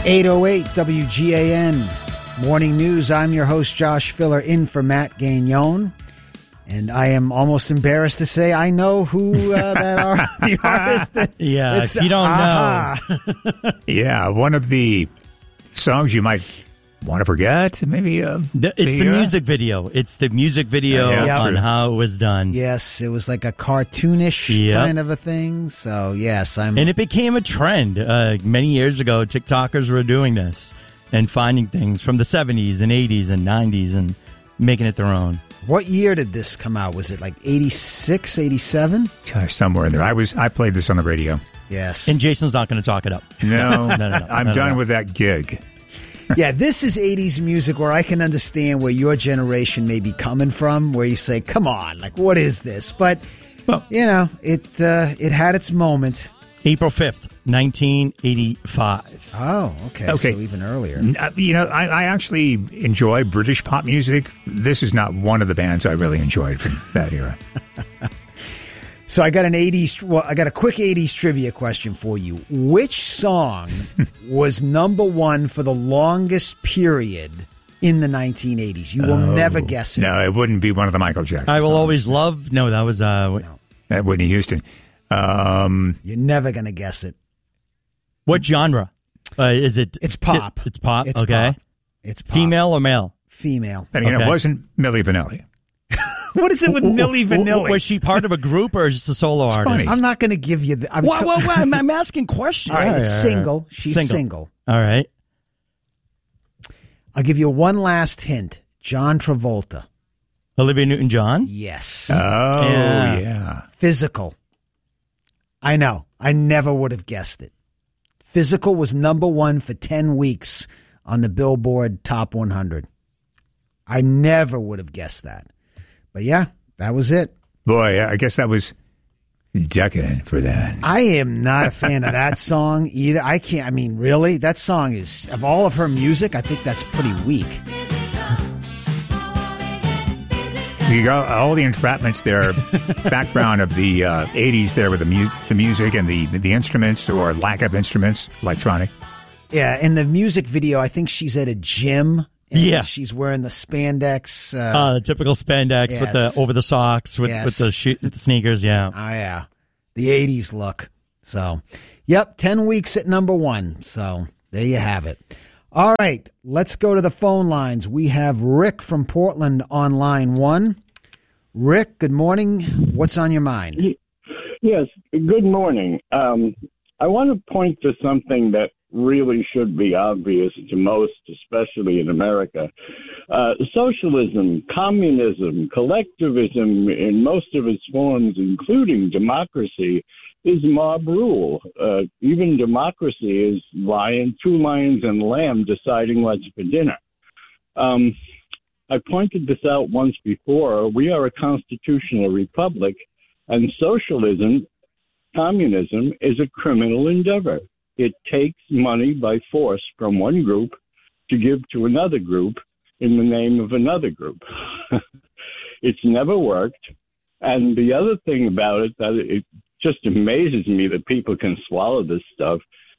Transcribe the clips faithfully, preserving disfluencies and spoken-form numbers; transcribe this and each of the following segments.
eight oh eight W G A N Morning News. I'm your host, Josh Filler, in for Matt Gagnon. And I am almost embarrassed to say I know who uh, that are, the artist. Yeah, it's, if you don't uh-huh. know. Yeah, one of the songs you might want to forget, maybe. Uh, the, it's the, the music video. It's the music video yeah, yeah, on true. how it was done. Yes, it was like a cartoonish Yep. kind of a thing. So, yes, I'm... And it became a trend. Uh, many years ago, TikTokers were doing this and finding things from the seventies and eighties and nineties and making it their own. What year did this come out? Was it like eighty-six, eighty-seven? Gosh, somewhere in there. I was. I played this on the radio. Yes. And Jason's not going to talk it up. No, no, no, no. I'm no, no, done no. with that gig. Yeah, this is eighties music where I can understand where your generation may be coming from, where you say, come on, like, what is this? But, Well, you know, it uh, it had its moment. April fifth, nineteen eighty-five. Oh, okay. Okay. So even earlier. Uh, you know, I, I actually enjoy British pop music. This is not one of the bands I really enjoyed from that era. So I got an eighties, well, I got a quick eighties trivia question for you. Which song was number one for the longest period in the nineteen eighties? You will Oh, never guess it. No, it wouldn't be one of the Michael Jackson I will songs. always love. No, that was. Uh, No. That Whitney Houston. Um, You're never going to guess it. What genre? Uh, is it? It's pop. It's pop. It's okay. pop. It's pop. Female or male? Female. and again, Okay. it wasn't Milli Vanilli. What is it with Milli W- Vanilli? Was she part of a group or just a solo It's artist? funny. I'm not going to give you the... I'm What? What? What? I'm, I'm asking questions. All right, it's All right, single. all right. She's Single. single. All right. I'll give you one last hint. John Travolta. Olivia Newton-John. Yes. Oh, Yeah. yeah. Physical. I know. I never would have guessed it. Physical was number one for ten weeks on the Billboard Top one hundred. I never would have guessed that. But yeah, that was it. Boy, I guess that was decadent for that. I am not a fan of that song either. I can't, I mean, really? That song is, of all of her music, I think that's pretty weak. So you got all the entrapments there, background of the uh, eighties there with the, mu- the music and the, the, the instruments or lack of instruments, electronic. Yeah, in the music video, I think she's at a gym. And Yeah. she's wearing the spandex. Uh, Uh, the typical spandex with Yes. the over the socks with, Yes. with the, shoe, the sneakers. Yeah. Oh, yeah. The eighties look. So, yep, ten weeks at number one. So, there you have it. All right, let's go to the phone lines. We have Rick from Portland on line one. Rick, good morning. What's on your mind? Yes, good morning. Um, I want to point to something that really should be obvious to most, especially in America. Uh, socialism, communism, collectivism in most of its forms, including democracy, is mob rule. Uh, even democracy is lion, two lions and a lamb deciding what's for dinner. Um, I pointed this out once before. We are a constitutional republic, and socialism, communism, is a criminal endeavor. It takes money by force from one group to give to another group in the name of another group. It's never worked. And the other thing about it that it just amazes me that people can swallow this stuff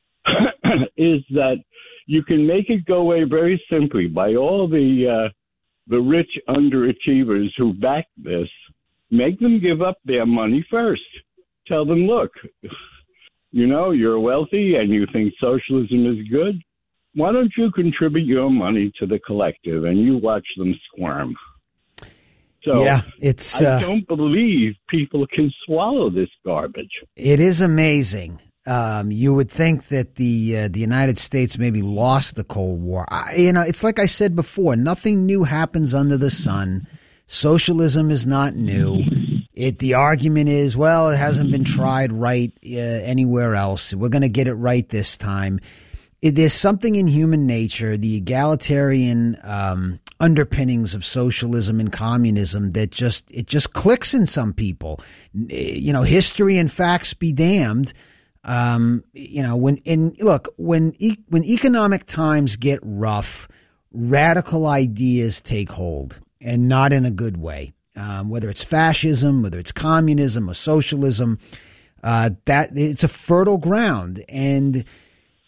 is that you can make it go away very simply by all the uh, the rich underachievers who back this. Make them give up their money first. Tell them, look, you know, you're wealthy and you think socialism is good. Why don't you contribute your money to the collective and you watch them squirm? So yeah, it's I uh, don't believe people can swallow this garbage. it is amazing. Um, you would think that the uh, the United States maybe lost the Cold War. I, you know, it's like I said before, nothing new happens under the sun. Socialism is not new. It the argument is, well, it hasn't been tried right uh, anywhere else. We're going to get it right this time. It, there's something in human nature, the egalitarian um, underpinnings of socialism and communism that just it just clicks in some people. You know, history and facts be damned. Um, you know, when in look when e- when economic times get rough, radical ideas take hold, and not in a good way. Um, whether it's fascism, whether it's communism or socialism, uh, that it's a fertile ground. And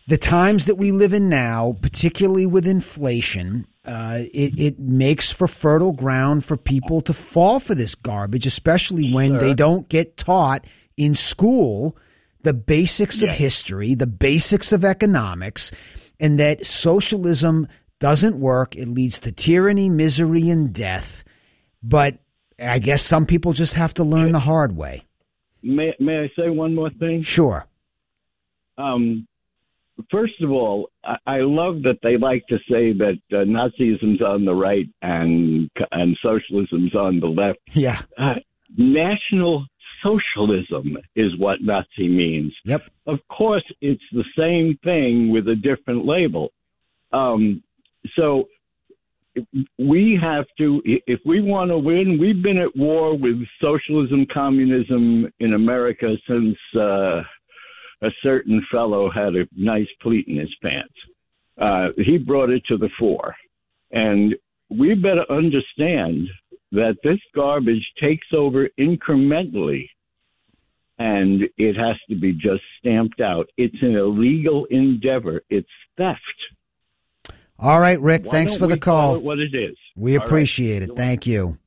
the times that we live in now, particularly with inflation, uh, it, it makes for fertile ground for people to fall for this garbage, especially when Sure. they don't get taught in school the basics of Yes. history, the basics of economics, and that socialism doesn't work. It leads to tyranny, misery, and death. But I guess some people just have to learn the hard way. May, may I say one more thing? Sure. Um, first of all, I, I love that they like to say that uh, Nazism's on the right and and socialism's on the left. Yeah. Uh, National Socialism is what Nazi means. Yep. Of course, it's the same thing with a different label. Um, so we have to, if we want to win, we've been at war with socialism, communism in America since uh, a certain fellow had a nice pleat in his pants. Uh, he brought it to the fore. And we better understand that this garbage takes over incrementally, and it has to be just stamped out. It's an illegal endeavor. It's theft. All right, Rick, Why thanks don't for the we call call. it what it is? We All appreciate right. it. Thank you.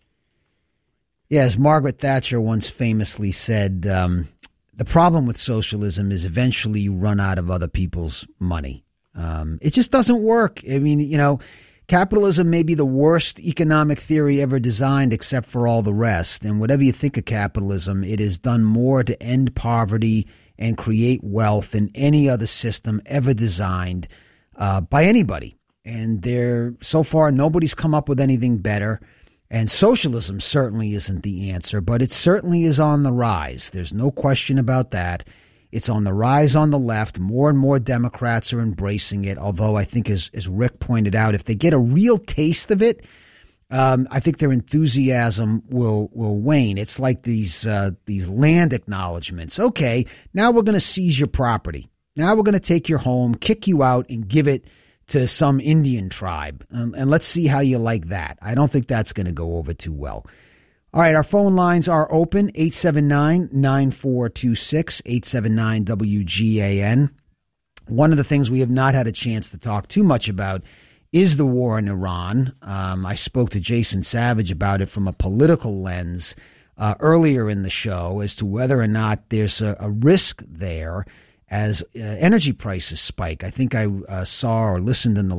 Yes, Margaret Thatcher once famously said, um, the problem with socialism is eventually you run out of other people's money. Um, it just doesn't work. I mean, you know, capitalism may be the worst economic theory ever designed except for all the rest. And whatever you think of capitalism, it has done more to end poverty and create wealth than any other system ever designed uh, by anybody. And there, so far, nobody's come up with anything better. And socialism certainly isn't the answer, but it certainly is on the rise. There's no question about that. It's on the rise on the left. More and more Democrats are embracing it, although I think, as, as Rick pointed out, if they get a real taste of it, um, I think their enthusiasm will will wane. It's like these uh, these land acknowledgments. Okay, now we're going to seize your property. Now we're going to take your home, kick you out, and give it to some Indian tribe. Um, and let's see how you like that. I don't think that's going to go over too well. All right, our phone lines are open, eight seven nine, nine four two six, eight seven nine W G A N. One of the things we have not had a chance to talk too much about is the war in Iran. Um, I spoke to Jason Savage about it from a political lens uh, earlier in the show as to whether or not there's a, a risk there as uh, energy prices spike. I think I uh, saw or listened in the